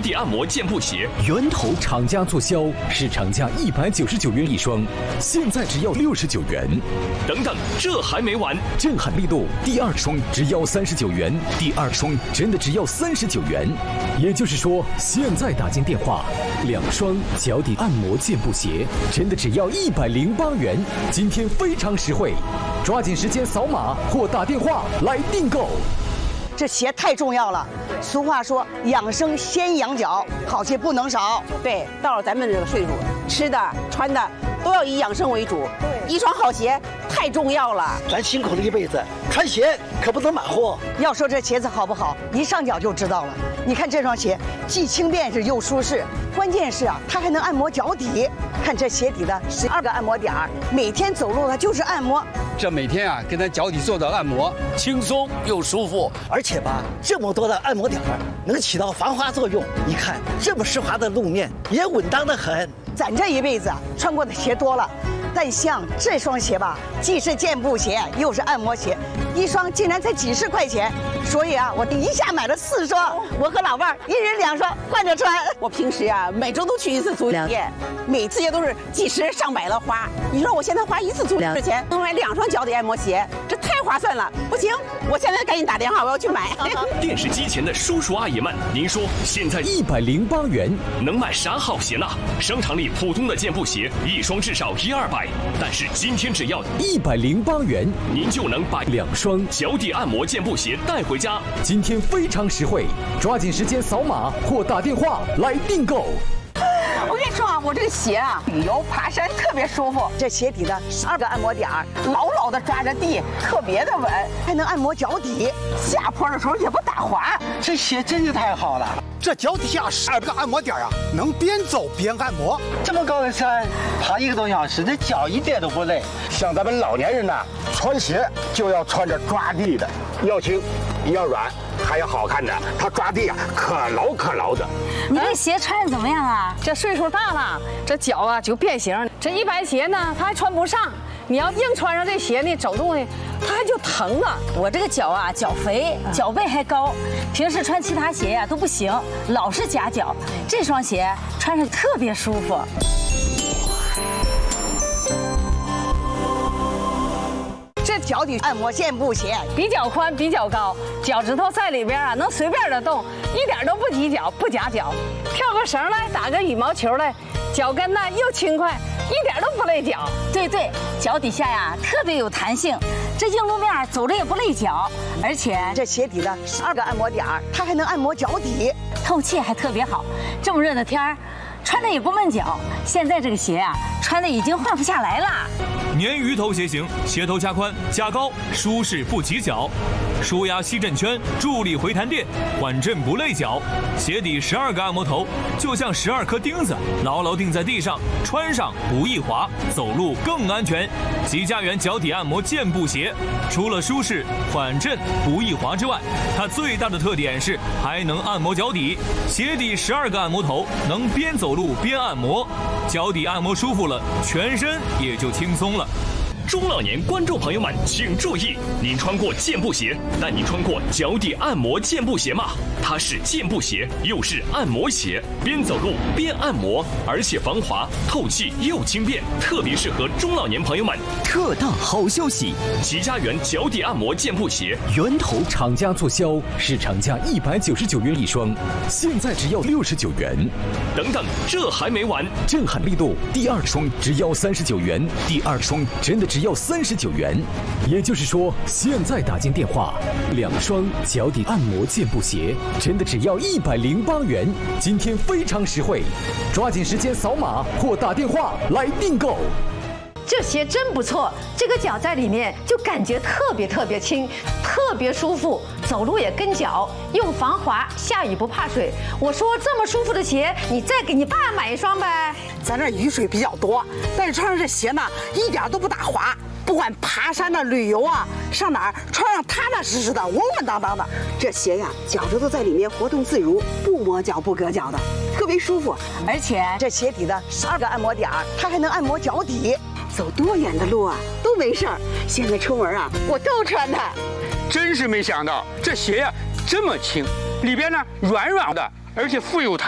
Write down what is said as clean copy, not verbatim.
底按摩健步鞋， 源头厂家促销，市场价199元一双，现在只要69元。 等等，这还没完， 震撼力度，第2双只要39元，第2双真的只要39元。也就是说，现在打进电话，2双脚底按摩健步鞋真的只要108元，今天非常实惠，抓紧时间扫码或打电话来订购。 这鞋太重要了，俗话说养生先养脚，好鞋不能少。 对，到了咱们这个岁数，吃的穿的都要以养生为主。对，一双好鞋太重要了。 咱辛苦了一辈子，穿鞋可不能马虎。 要说这鞋子好不好，一上脚就知道了。你看这双鞋，既轻便是又舒适，关键是啊，它还能按摩脚底。看这鞋底的12个按摩点儿，每天走路它就是按摩。 这每天啊，跟咱脚底做的按摩，轻松又舒服， 而且吧，这么多的按摩点儿能起到防滑作用。你看这么湿滑的路面，也稳当得很。 咱这一辈子穿过的鞋多了，但像这双鞋吧，既是健步鞋，又是按摩鞋，一双竟然才几十块钱。所以啊，我一下买了4双，我和老伴儿一人2双换着穿。 我平时啊，每周都去一次足疗店，每次也都是几十上百的花。你说我现在花一次足疗的钱，能买2双脚底按摩鞋，这太划算了。不行，我现在赶紧打电话，我要去买。 电视机前的叔叔阿姨们，您说现在 108元能买啥好鞋呢？商场里普通的健步鞋一双至少100-200，但是今天只要 108元， 您就能把 2双脚底按摩健步鞋带回家。 今天非常实惠，抓紧时间扫码或打电话来订购。 我跟你说啊，我这个鞋啊，旅游爬山特别舒服。 这鞋底的12个按摩点儿， 牢牢的抓着地，特别的稳， 还能按摩脚底， 下坡的时候也不打滑。 这鞋真是太好了， 这脚底下12个按摩点啊，能边走边按摩。 这么高的山，爬1个多小时，这脚一点都不累。 像咱们老年人呐，穿鞋就要穿着抓地的，要轻，要软，还要好看的。它抓地啊，可牢可牢的。 你这鞋穿着怎么样啊？ 这岁数大了，这脚啊就变形。这一般鞋呢，它还穿不上。你要硬穿上这鞋呢，走路呢，它还就疼了。 我这个脚啊，脚肥，脚背还高，平时穿其他鞋呀都不行，老是夹脚。这双鞋穿上特别舒服。 这脚底按摩健步鞋比较宽，比较高，脚趾头在里边啊，能随便的动，一点都不挤脚，不夹脚。跳个绳来，打个羽毛球来，脚跟呢又轻快，一点都不累脚。 对，脚底下呀特别有弹性，这硬路面走着也不累脚，而且这鞋底的12个按摩点儿，它还能按摩脚底， 透气还特别好。这么热的天儿，穿着也不闷脚。现在这个鞋啊，穿的已经换不下来了。 鲶鱼头鞋型，鞋头加宽加高，舒适不挤脚，舒压吸震圈，助力回弹垫，缓震不累脚。鞋底12个按摩头，就像12颗钉子，牢牢钉在地上，穿上不易滑，走路更安全。吉家园脚底按摩健步鞋，除了舒适、缓震、不易滑之外，它最大的特点是还能按摩脚底。鞋底12个按摩头，能边走路边按摩，脚底按摩舒服了，全身也就轻松了。 中老年观众朋友们请注意，您穿过健步鞋，但您穿过脚底按摩健步鞋吗？它是健步鞋，又是按摩鞋，边走路边按摩，而且防滑、透气又轻便，特别适合中老年朋友们。 特大好消息！ 吉家园脚底按摩健步鞋， 源头厂家促销，市场价199元一双，现在只要69元。 等等，这还没完， 震撼力度，第2双只要39元，第2双真的只要39元。也就是说，现在打进电话，2双脚底按摩健步鞋真的只要108元，今天非常实惠，抓紧时间扫码或打电话来订购。 这鞋真不错，这个脚在里面就感觉特别轻，特别舒服，走路也跟脚，又防滑，下雨不怕水。我说这么舒服的鞋，你再给你爸买一双呗。 咱这雨水比较多，但是穿上这鞋呢，一点都不打滑。不管爬山的、旅游啊，上哪儿穿上踏踏实实的、稳稳当当的。这鞋呀，脚趾头在里面活动自如，不磨脚不硌脚的，特别舒服。 而且这鞋底的12个按摩点儿，它还能按摩脚底。 走多远的路啊都没事儿。现在出门啊，我都穿它。 真是没想到这鞋呀这么轻，里边呢软软的，而且富有弹。